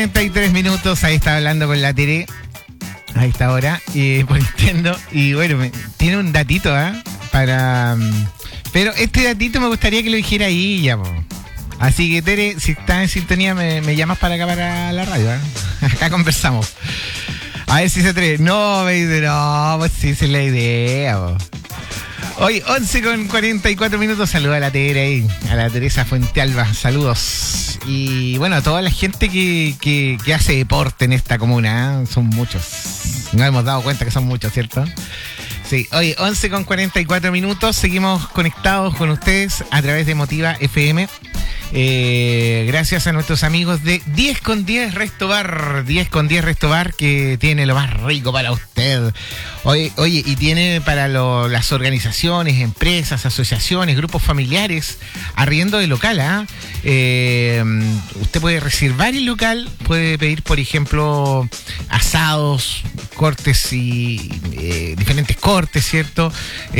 33 minutos, ahí está hablando con la Tere a esta hora por Nintendo. Y bueno, tiene un datito, para... pero este datito me gustaría que lo dijera ahí ya, po. Así que Tere, si estás en sintonía, me llamas para acá, para la radio, Acá conversamos. A ver si se atreve. No, me dice, no, pues sí, esa es la idea, po. Hoy 11:44 minutos. Saluda a la Tere ahí, a la Teresa Fuentealba, saludos. Y bueno, a toda la gente que hace deporte en esta comuna, son muchos. Nos hemos dado cuenta que son muchos, ¿cierto? Sí, hoy 11:44 minutos, seguimos conectados con ustedes a través de Motiva FM. Gracias a nuestros amigos de 10 con 10 Resto Bar. 10 con 10 Resto Bar, que tiene lo más rico para usted. Oye, y tiene para las organizaciones, empresas, asociaciones, grupos familiares, arriendo de local. Usted puede reservar el local, puede pedir, por ejemplo, asados, cortes y diferentes cortes, ¿cierto?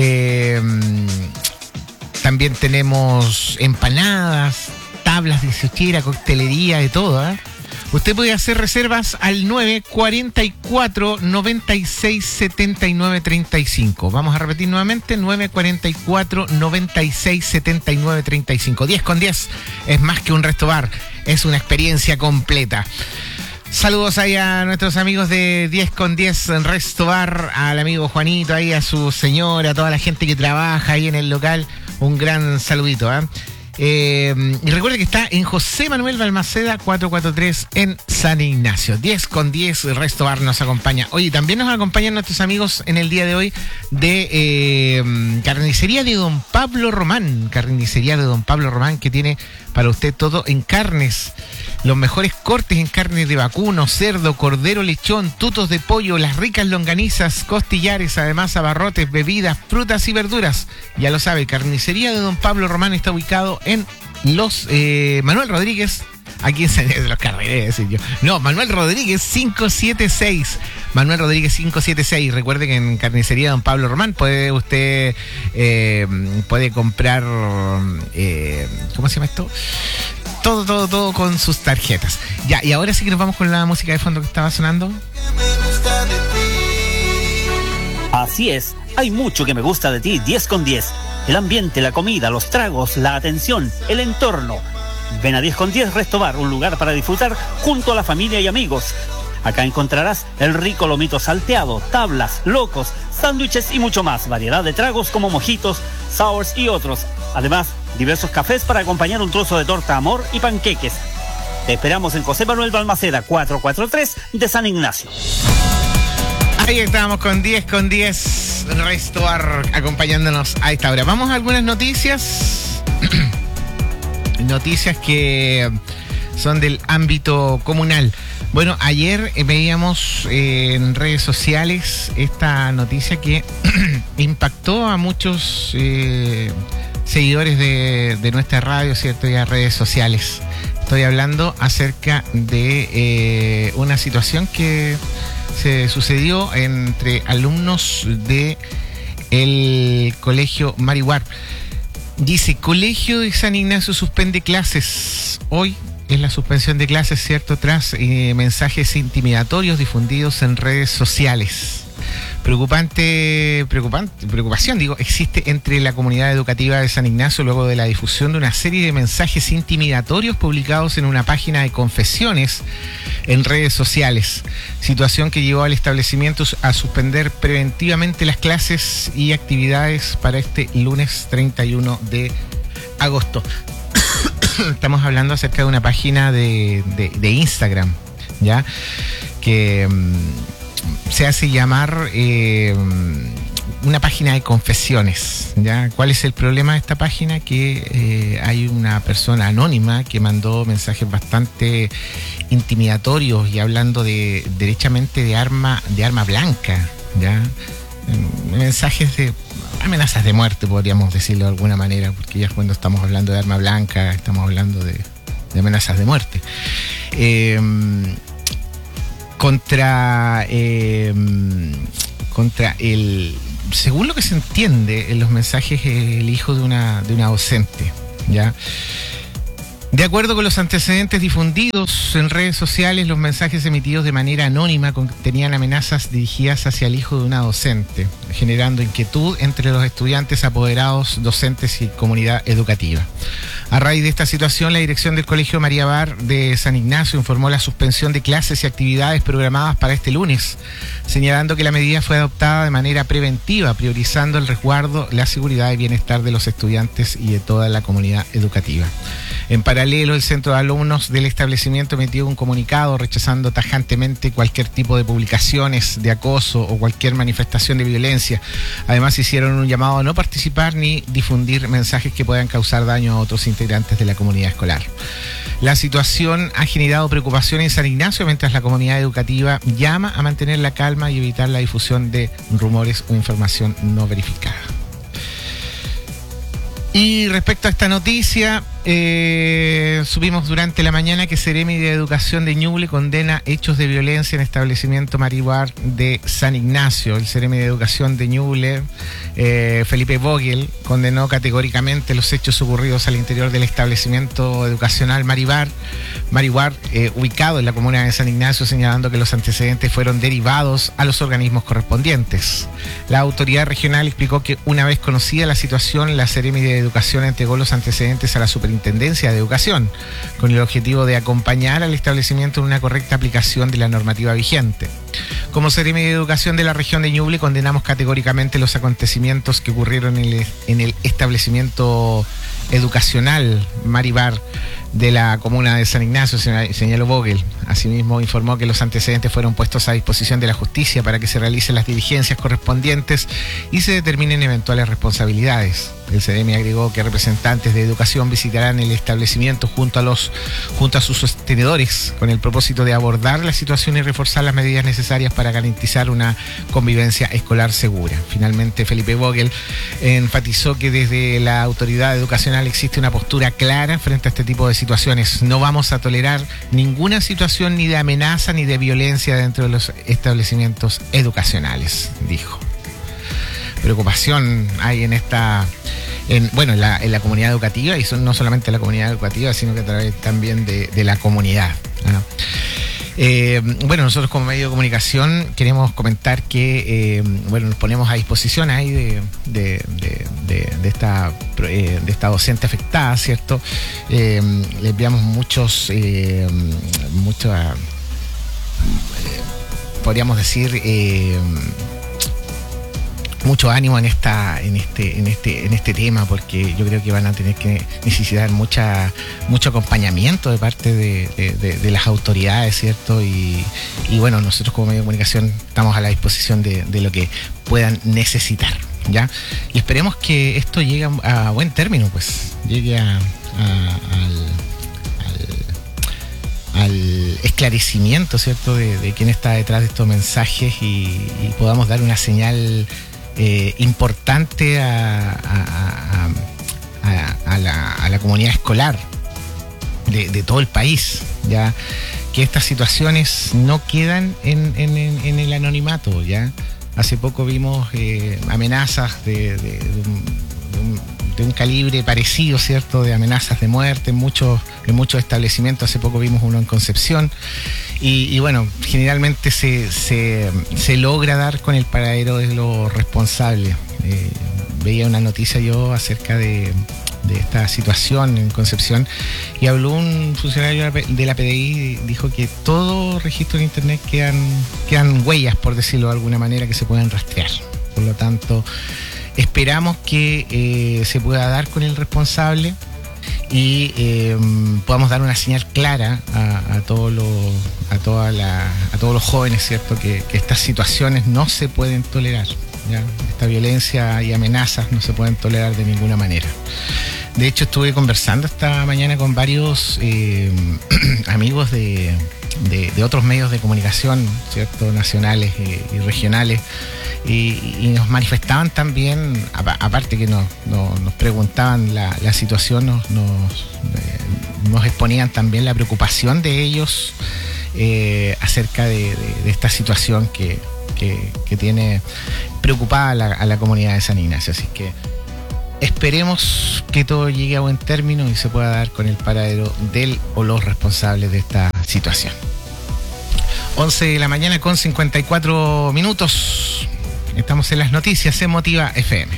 También tenemos empanadas, tablas de suchera, coctelería, de todo, Usted puede hacer reservas al 944 96 79 35. Vamos a repetir nuevamente, 944 96 79 35. 10 con 10 es más que un resto bar, es una experiencia completa. Saludos ahí a nuestros amigos de 10 con 10 Resto Bar, al amigo Juanito, ahí a su señora, a toda la gente que trabaja ahí en el local. Un gran saludito, y recuerde que está en José Manuel Balmaceda 443 en San Ignacio. 10 con 10 Resto Bar nos acompaña. Oye, también nos acompañan nuestros amigos en el día de hoy de Carnicería de Don Pablo Román. Carnicería de Don Pablo Román, que tiene para usted todo en carnes. Los mejores cortes en carnes de vacuno, cerdo, cordero, lechón, tutos de pollo, las ricas longanizas, costillares, además abarrotes, bebidas, frutas y verduras. Ya lo sabe, Carnicería de Don Pablo Román está ubicado en los Manuel Rodríguez, aquí en San de los Carreras, decir yo. No, Manuel Rodríguez 576. Manuel Rodríguez 576. Recuerde que en Carnicería de Don Pablo Román puede usted puede comprar ¿cómo se llama esto? Todo con sus tarjetas. Ya, y ahora sí que nos vamos con la música de fondo que estaba sonando. Así es, hay mucho que me gusta de ti. 10 con 10. El ambiente, la comida, los tragos, la atención, el entorno. Ven a 10 con 10 Resto Bar, un lugar para disfrutar junto a la familia y amigos. Acá encontrarás el rico lomito salteado, tablas, locos, sándwiches y mucho más. Variedad de tragos como mojitos, sours y otros. Además, diversos cafés para acompañar un trozo de torta amor y panqueques. Te esperamos en José Manuel Balmaceda 443 de San Ignacio. Ahí estamos con 10 con 10 Resto Bar acompañándonos a esta hora. Vamos a algunas noticias. Noticias que son del ámbito comunal. Bueno, ayer veíamos en redes sociales esta noticia que impactó a muchos seguidores de nuestra radio, ¿cierto? Y a redes sociales. Estoy hablando acerca de una situación que se sucedió entre alumnos de el colegio Marihuar. Dice, Colegio de San Ignacio suspende clases. Hoy es la suspensión de clases, ¿cierto? Tras mensajes intimidatorios difundidos en redes sociales. Preocupación, existe entre la comunidad educativa de San Ignacio luego de la difusión de una serie de mensajes intimidatorios publicados en una página de confesiones en redes sociales. Situación que llevó al establecimiento a suspender preventivamente las clases y actividades para este lunes 31 de agosto. Estamos hablando acerca de una página de Instagram, ¿ya? Que se hace llamar una página de confesiones, ¿ya? ¿Cuál es el problema de esta página? Que hay una persona anónima que mandó mensajes bastante intimidatorios y hablando derechamente de arma blanca, ¿ya? Mensajes de amenazas de muerte, podríamos decirlo de alguna manera, porque ya cuando estamos hablando de arma blanca estamos hablando de amenazas de muerte. Contra el, según lo que se entiende en los mensajes, el hijo de una docente, ¿ya? De acuerdo con los antecedentes difundidos en redes sociales, los mensajes emitidos de manera anónima contenían amenazas dirigidas hacia el hijo de una docente, generando inquietud entre los estudiantes, apoderados, docentes y comunidad educativa. A raíz de esta situación, la dirección del Colegio María Bar de San Ignacio informó la suspensión de clases y actividades programadas para este lunes, señalando que la medida fue adoptada de manera preventiva, priorizando el resguardo, la seguridad y bienestar de los estudiantes y de toda la comunidad educativa. En paralelo, el centro de alumnos del establecimiento emitió un comunicado rechazando tajantemente cualquier tipo de publicaciones de acoso o cualquier manifestación de violencia. Además, hicieron un llamado a no participar ni difundir mensajes que puedan causar daño a otros integrantes de la comunidad escolar. La situación ha generado preocupación en San Ignacio, mientras la comunidad educativa llama a mantener la calma y evitar la difusión de rumores o información no verificada. Y respecto a esta noticia, supimos durante la mañana que Seremi de Educación de Ñuble condena hechos de violencia en establecimiento María Bar de San Ignacio. El Seremi de Educación de Ñuble, Felipe Vogel, condenó categóricamente los hechos ocurridos al interior del establecimiento educacional María Bar, ubicado en la comuna de San Ignacio, señalando que los antecedentes fueron derivados a los organismos correspondientes. La autoridad regional explicó que una vez conocida la situación, la Seremi de Educación entregó los antecedentes a la Superintendencia de Educación, con el objetivo de acompañar al establecimiento en una correcta aplicación de la normativa vigente. Como Seremi de Educación de la región de Ñuble, condenamos categóricamente los acontecimientos que ocurrieron en el establecimiento educacional María Bar de la comuna de San Ignacio, señaló Vogel. Asimismo, informó que los antecedentes fueron puestos a disposición de la justicia para que se realicen las diligencias correspondientes y se determinen eventuales responsabilidades. El CDM agregó que representantes de educación visitarán el establecimiento junto a sus sostenedores con el propósito de abordar la situación y reforzar las medidas necesarias para garantizar una convivencia escolar segura. Finalmente, Felipe Vogel enfatizó que desde la autoridad educacional existe una postura clara frente a este tipo de situaciones. No vamos a tolerar ninguna situación ni de amenaza ni de violencia dentro de los establecimientos educacionales, dijo. Preocupación hay en la comunidad educativa, y no solamente la comunidad educativa, sino que a través también de la comunidad, ¿no? Nosotros como medio de comunicación queremos comentar que nos ponemos a disposición ahí de esta docente afectada, ¿cierto? Le enviamos podríamos decir, mucho ánimo en este tema, porque yo creo que van a tener que necesitar mucho acompañamiento de parte de las autoridades, ¿cierto? Y bueno, nosotros como medio de comunicación estamos a la disposición de lo que puedan necesitar, ¿ya? Y esperemos que esto llegue a buen término, pues llegue al esclarecimiento, ¿cierto?, de quién está detrás de estos mensajes y podamos dar una señal importante a la comunidad escolar de todo el país, ya que estas situaciones no quedan en el anonimato, ya. Hace poco vimos amenazas de un calibre parecido, ¿cierto?, de amenazas de muerte en muchos establecimientos. Hace poco vimos uno en Concepción y bueno, generalmente se logra dar con el paradero de los responsables. Veía una noticia yo acerca de esta situación en Concepción y habló un funcionario de la PDI, dijo que todo registro en internet quedan huellas, por decirlo de alguna manera, que se pueden rastrear. Por lo tanto, esperamos que se pueda dar con el responsable y podamos dar una señal clara a todos los jóvenes, ¿cierto?, que estas situaciones no se pueden tolerar, ¿ya? Esta violencia y amenazas no se pueden tolerar de ninguna manera. De hecho, estuve conversando esta mañana con varios amigos de otros medios de comunicación, ¿cierto?, nacionales y regionales, y nos manifestaban también, aparte que nos preguntaban la situación, nos exponían también la preocupación de ellos acerca de esta situación que tiene preocupada a la comunidad de San Ignacio. Así que esperemos que todo llegue a buen término y se pueda dar con el paradero del o los responsables de esta situación. 11 de la mañana con 54 minutos. Estamos en las noticias en Motiva FM.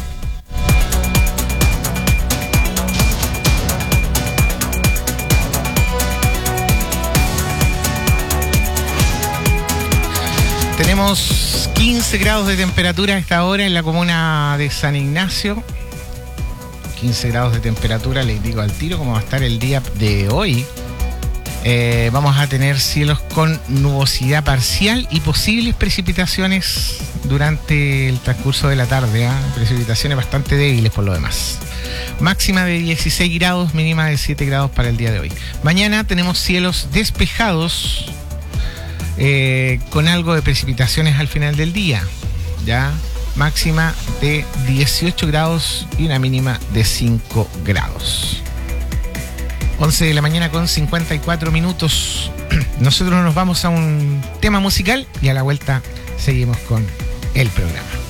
Tenemos 15 grados de temperatura a esta hora en la comuna de San Ignacio. 15 grados de temperatura, le indico al tiro cómo va a estar el día de hoy. Vamos a tener cielos con nubosidad parcial y posibles precipitaciones durante el transcurso de la tarde, precipitaciones bastante débiles por lo demás. Máxima de 16 grados, mínima de 7 grados para el día de hoy. Mañana tenemos cielos despejados con algo de precipitaciones al final del día, ya máxima de 18 grados y una mínima de 5 grados. 11 de la mañana con 54 minutos. Nosotros nos vamos a un tema musical y a la vuelta seguimos con el programa.